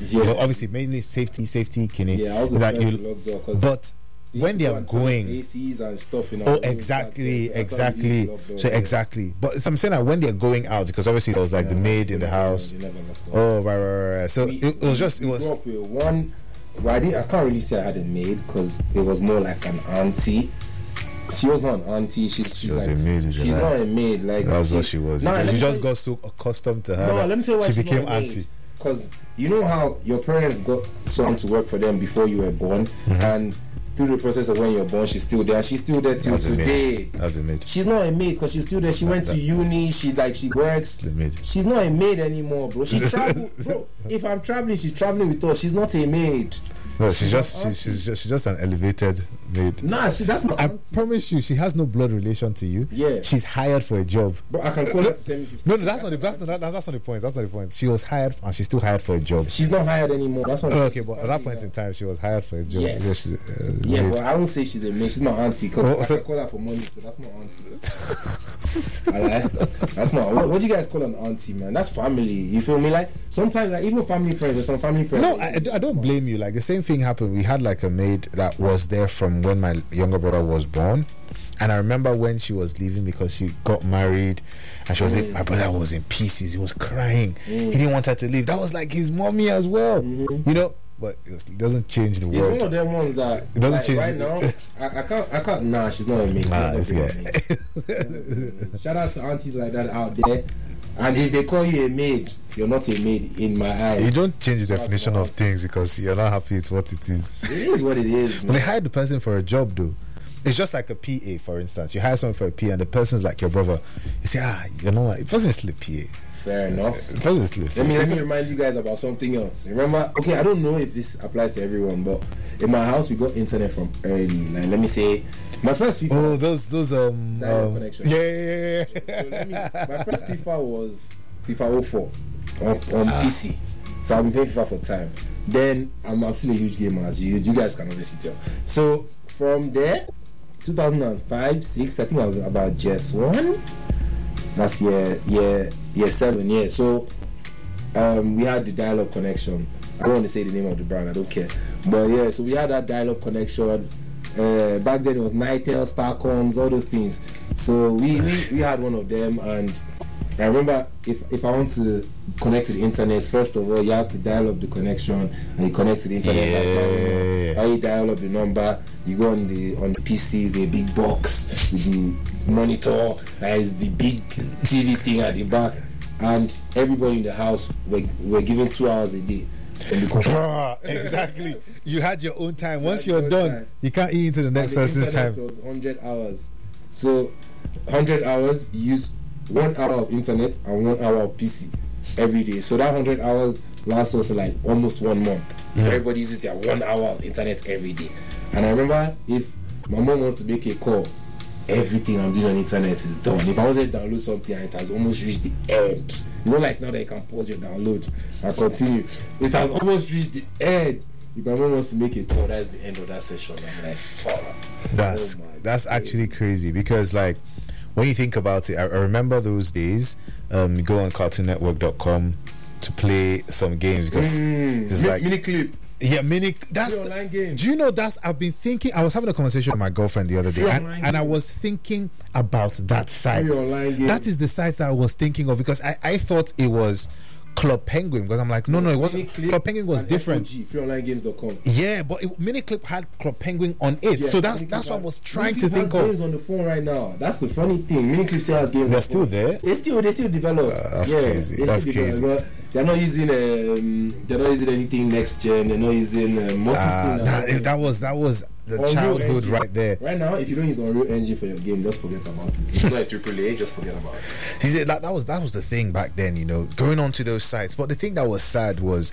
Yeah. But obviously, mainly safety, Kenny. Yeah, I was the that first you, to lock door, 'cause but when they are going, ACs and stuff, oh, exactly. So exactly. But I'm saying that when they're going out, because obviously there was like the maid in the house. Oh, right. So it was. Grew up with one. Well, I can't really say I had a maid because it was more like an auntie. She was not an auntie. She was like, a maid. She's not a maid. Like that's what she was. No, you just got so accustomed to her. No, let me tell you why she became auntie. Because you know how your parents got someone to work for them before you were born, and through the process of when you're born, she's still there. She's still there till today. That's a maid. She's not a maid because she's still there. She went to uni. She works. The maid. She's not a maid anymore, bro. She travel. Bro, if I'm traveling, she's traveling with us. She's not a maid. No, she's just an elevated maid. Nah, that's not. I promise you, she has no blood relation to you. Yeah, she's hired for a job. But I can call her to send me 50. No, that's not the point. That's not the point. She was hired, and she's still hired for a job. She's not hired anymore. That's what. Okay, but at that point in time, she was hired for a job. Yes. Yeah, but I won't say she's a maid. She's my auntie because I can call her for money. So that's my auntie. Alright, that's my. What do you guys call an auntie, man? That's family. You feel me? Like sometimes, like even family friends or some family friends. No, I don't blame you. Like the same thing happened. We had like a maid that was there from when my younger brother was born, and I remember when she was leaving because she got married, and she was like, my brother was in pieces. He was crying. He didn't want her to leave. That was like his mommy as well, you know. But it doesn't change the world. It's one of them ones that it doesn't change right now. I can't. Nah, she's not a maid. Shout out to aunties like that out there. And if they call you a maid, you're not a maid in my eyes. You don't change the definition of things because you're not happy it's what it is. It is what it is, man. But they hired the person for a job though. It's just like a PA, for instance. You hire someone for a PA and the person's like your brother. You say, you know what? The person's still a PA. Fair enough. The person's still a PA. Let me remind you guys about something else. Remember, okay, I don't know if this applies to everyone, but in my house we got internet from early. Like, let me say, my first FIFA. Oh, those connection. Yeah. So my first FIFA was FIFA 04 on PC. So I've been playing FIFA for time. Then I'm still a huge gamer, as you guys can obviously tell. So from there, 2005, 6, I think I was about GS1. That's year 7. Yeah. So we had the dial-up connection. I don't want to say the name of the brand. I don't care. But yeah, so we had that dial-up connection. Back then it was Nitel, Starcoms, all those things. So we had one of them, and I remember if I want to connect to the internet, first of all you have to dial up the connection and you connect to the internet. How you dial up the number, you go on the PC, is a big box with the monitor, that is the big TV thing at the back, and everybody in the house were given 2 hours a day. Exactly. You had your own time. Once you're done, you can't eat into the next person's time. So it was 100 hours. So 100 hours, you use 1 hour of internet and 1 hour of PC every day. So that 100 hours lasts us like almost 1 month. Everybody uses their 1 hour of internet every day. And I remember if my mom wants to make a call, everything I'm doing on internet is done. If I want to download something and it has almost reached the end, it's not like now that you can pause your download and continue. It has almost reached the end. If my mom wants to make a call, that's the end of that session. I'm like, fuck. That's actually crazy because like when you think about it, I remember those days. You go on CartoonNetwork.com to play some games because it's like mini clip. Yeah, that's online game. Do you know I've been thinking. I was having a conversation with my girlfriend the other day, and I was thinking about that site. That is the site that I was thinking of because I thought it was Club Penguin because I'm like, no, it wasn't. Club Penguin was different. FreeOnlineGames.com. Yeah, but Miniclip had Club Penguin on it, yes, so that's what I was trying to think of. Games on the phone right now. That's the funny thing. Miniclip still has games. They're still there. They still develop. That's crazy. That's crazy. But they're not using anything next gen. They're not using most that was the Unreal childhood Engine. Right there. Right now, if you don't use Unreal Engine for your game, just forget about it. If you're not AAA, just forget about it. That was the thing back then, you know, going on to those sites. But the thing that was sad was